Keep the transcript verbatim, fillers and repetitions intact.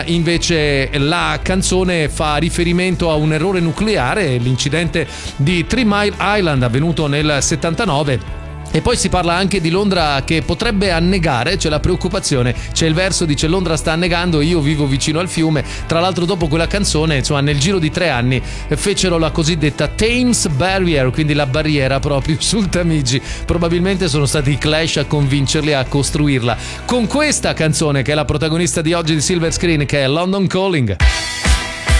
Invece la canzone fa riferimento a un errore nucleare, l'incidente di Three Mile Island avvenuto nel settantanove. E poi si parla anche di Londra che potrebbe annegare, c'è la preoccupazione, c'è il verso dice Londra sta annegando, io vivo vicino al fiume. Tra l'altro dopo quella canzone, insomma, nel giro di tre anni fecero la cosiddetta Thames Barrier, quindi la barriera proprio sul Tamigi. Probabilmente sono stati i Clash a convincerli a costruirla. Con questa canzone che è la protagonista di oggi di Silver Screen, che è London Calling.